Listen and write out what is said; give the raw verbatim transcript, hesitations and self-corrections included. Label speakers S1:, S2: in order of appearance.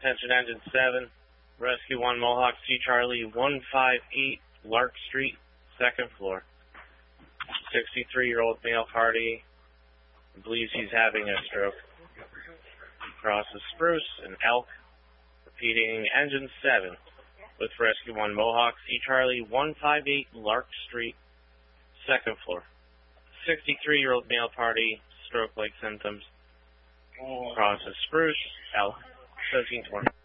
S1: Attention Engine seven, Rescue one Mohawk C Charlie, one five eight Lark Street, second floor. sixty-three-year-old male party believes he's having a stroke. Crosses Spruce and Elk. Repeating, Engine seven with Rescue one Mohawk C Charlie, one five eight Lark Street, second floor. sixty-three-year-old male party, stroke-like symptoms. Crosses Spruce, Elk, thirteen twenty.